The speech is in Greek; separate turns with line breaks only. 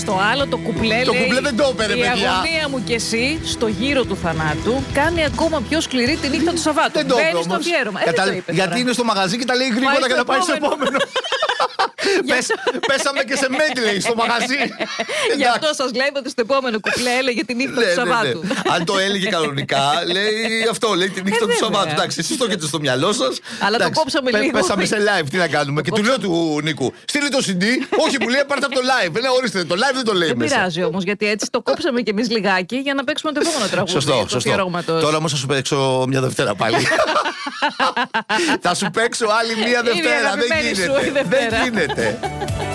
στο άλλο το κουπλέ.
Το
λέει,
κουπλέ δεν το έπαιρνε,
η
παιδιά.
αγωνία μου κι εσύ στο γύρο του θανάτου κάνει ακόμα πιο σκληρή τη νύχτα του Σαββάτου.
Δεν το
Μπαίνει
είπε
στο
όμως.
αφιέρωμα.
Γιατί είναι στο μαγαζί και τα λέει γρήγορα για να πάει στο επόμενο. Πέσαμε και σε medley στο μαγαζί.
Γι' αυτό σας λέμε ότι στο επόμενο κουπλέ έλεγε τη νύχτα του Σαββάτου.
Αν το έλεγε κανονικά, λέει αυτό, λέει τη νύχτα του Σαββάτου. Εντάξει, εσείς το έχετε στο μυαλό σας.
Αλλά το κόψαμε λίγο.
Πέσαμε σε live, τι να κάνουμε. Και του λέω του Νίκου, στείλε το CD. Όχι, μου λέει, πάρτε από το live. Ναι, ορίστε, το live δεν το λέει
Δεν
μέσα.
πειράζει όμως, γιατί έτσι το κόψαμε κι εμείς λιγάκι για να παίξουμε το επόμενο τραγούδι.
Σωστό. Τώρα όμως θα σου παίξω μια Δευτέρα πάλι. Θα σου παίξω άλλη μια Δευτέρα. Δεν γίνεται.